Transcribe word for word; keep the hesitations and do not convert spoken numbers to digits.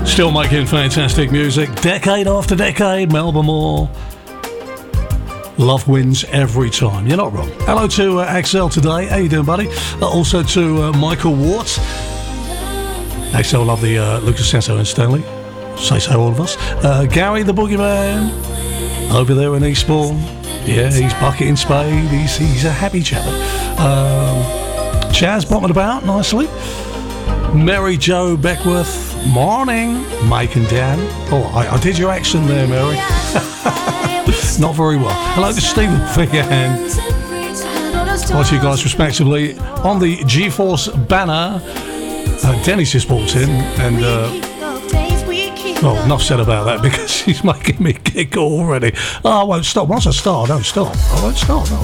Still making fantastic music, decade after decade. Melba Moore. Love wins every time. You're not wrong. Hello to uh, Axel today. How you doing, buddy? Uh, also to uh, Michael Wart. Axel, love the uh, Lucas Sasso and Stanley. Say so, all of us. Uh, Gary the Boogeyman over there in Eastbourne. Yeah, he's bucketing spade. He's he's a happy chappy. Um, Chaz bopping about nicely. Mary Jo Beckworth. Morning, Mike and Dan. Oh, I, I did your accent there, Mary. Not very well. Hello to Stephen Figurehan. Hi to you guys respectively. On the GeForce banner, uh, Dennis just walked in and uh, well, enough said about that because she's making me giggle already. Oh, I won't stop. Once I start, I don't stop. I won't stop. No.